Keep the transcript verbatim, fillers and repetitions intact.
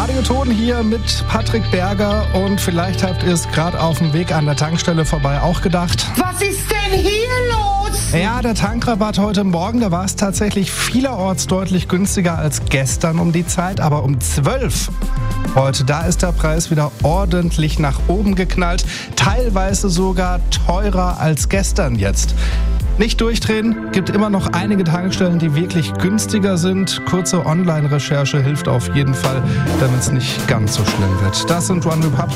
Radioton hier mit Patrick Berger und vielleicht habt ihr es gerade auf dem Weg an der Tankstelle vorbei auch gedacht. Was ist denn hier los? Ja, der Tankrabatt heute Morgen, da war es tatsächlich vielerorts deutlich günstiger als gestern um die Zeit, aber um zwölf heute, da ist der Preis wieder ordentlich nach oben geknallt, teilweise sogar teurer als gestern jetzt. Nicht durchdrehen, gibt immer noch einige Tankstellen, die wirklich günstiger sind. Kurze Online-Recherche hilft auf jeden Fall, damit es nicht ganz so schlimm wird. Das sind One Republic.